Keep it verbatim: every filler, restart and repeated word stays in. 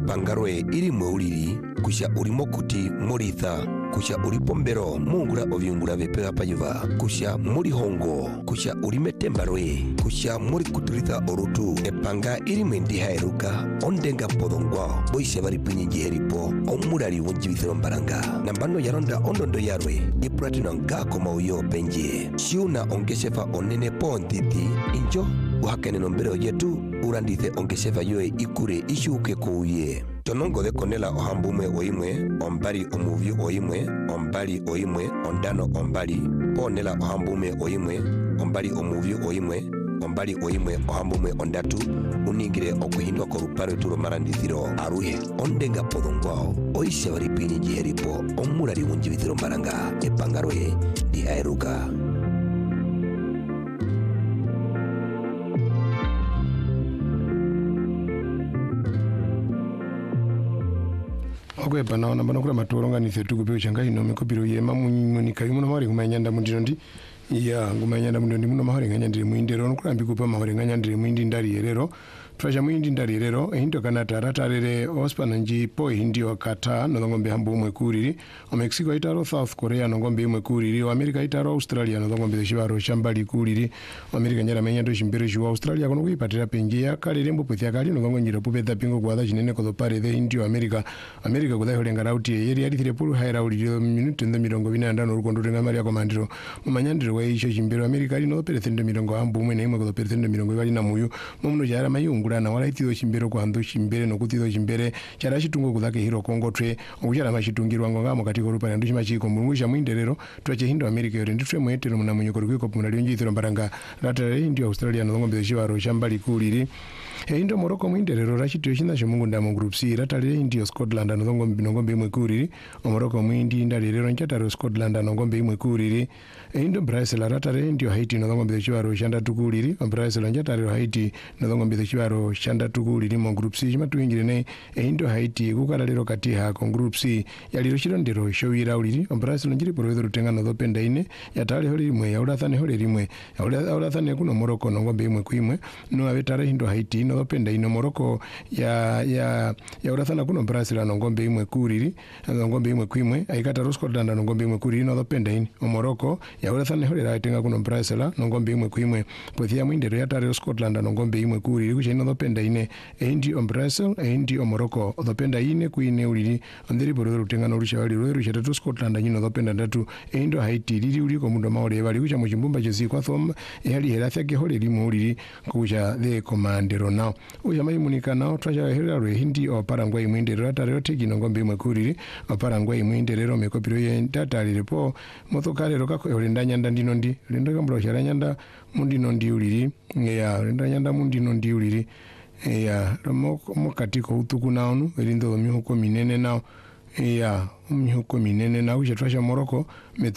epangarwe iri mweuliri kusha urimo kuti muritha kusha ulipombero mungula ovyungula vepega payuva kusha muri hongo kusha ulimetembarwe kusha muri kuturitha orutu epanga iri mwendi hairuka ondenga podongwa boise bari pinyi heripo omurari wonjibithiro mbaranga nambano yaronda ondondo yarwe ipratino ngako mauyo penje shiuna ongeshefa onene ponditi injo uhakene nombero yetu urandithe ongeshefa yoe ikure ishuke kuuye tonongo de konela ohambume oimwe ombali omuvyu oimwe ombali oimwe ondano ombali ponela ohambume oimwe ombali omuvyu oimwe ombali oimwe ohambume ondatu uningire okuhindwa koruparo turo marandithiro aruhe ondenga podongwao oisha bari pinyi jiheripo omurari wunjibithiro mbaranga epangarwe di airuka. Okwe bana ona bana kula matoronga ni setu kupe changa ino mekopiro ye mamunika yuno mari kumanyanda mundirondi ya ngumanyanda mundirondi muno mahore nganyandire muindero nokula mbikupa mahore nganyandire muindi ndari yerero twaja muindi ndari yerero ehindo kana taratarere ospananji po hindi wakata nongombe hambu umwe kuriri o Mexico itaro South Korea nongombe umwe kuriri o America itaro Australia nongombe shibaro shambali kuriri o America nyara menyando shimbere shu Australia kono kuipatira penjia kale rembo puthya kali nongongo nyira pupeta pingo kwa chinene ko pare the hindi America America kudai holenga rauti yeri yari thire puru haira uli minute ndo mirongo bina ndano rukondo renga mari akomandiro mumanyandiro we isho shimbere America lino percent mirongo hambu umwe nemwe ko percent mirongo bali na muyu mumno jara mayungu na wala itido shimbere kwa ndo shimbere no kutido shimbere chara chitungo kudake hiro kongo tre okuchara machitungirwa ngongamo katiko rupa ndo chimachiko mulungusha muinderero twache hindo America yore nditwe muetero muna munyoko rwiko pumuna lyonjithiro mbaranga ratare hindi Australia no ngombe shibaro shambali kuliri hindo Morocco muinderero rachityo china chomungunda mu group C ratare hindi Scotland no ngombe ngombe imwe kuriri Morocco muindi ndarero nchataro Scotland no ngombe imwe kuriri hindo Brazil ratare hindi Haiti no ngombe shibaro shanda tukuliri Brazil nchataro Haiti no ngombe shibaro shanda tukuliri mu group C chima tuingire ne hindo Haiti kukala lero kati ha ko group C yaliro chirondero showira uliri Brazil njiri porwedo rutenga no dopenda ine yatale holi imwe yaulathane holi rimwe yaulathane kuno Morocco no ngombe imwe kuimwe no avetare hindo Haiti no dopenda ino Morocco ya ya yaulathana kuno Brazil no ngombe imwe kuriri no ngombe imwe kuimwe aikata Scotland no ngombe imwe kuriri no dopenda ine o Morocco yaulathane holi raitenga kuno Brazil no ngombe imwe kuimwe pothia mwindero yatare Scotland no ngombe imwe kuriri kucha ino dopenda ine endi o Brazil endi o Morocco dopenda ine kuine uliri ondiri boro rutenga no rusha wali rweru chatatu Scotland nyino dopenda ndatu endo Haiti liri uli ko mundo maole bali kucha mu chimbumba chezi kwa thom ehali herathya ke hole limu uliri kucha the commander now uya mai munika now twacha hera rwe hindi o Paraguay mwindero ratare otiki no ngombe imwe kuriri o Paraguay mwinderero mekopiro ye ntatali repo motokale rokako olendanya ndino ndi lenda kambro charanyanda mundino ndi uliri ya lendanya nda mundino ndi uliri ya romo mokatiko utuku naonu elindo mihuko minene nao ya mihuko minene nao chetwasha Morocco